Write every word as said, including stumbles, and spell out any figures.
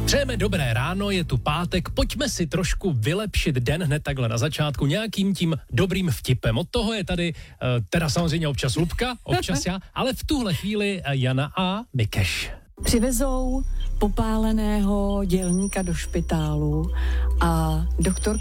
Přejeme dobré ráno, je tu pátek, pojďme si trošku vylepšit den hned takhle na začátku nějakým tím dobrým vtipem. Od toho je tady uh, teda samozřejmě občas Lubka, občas já, ale v tuhle chvíli uh, Jana a Mikeš. Přivezou popáleného dělníka do špitálu a doktor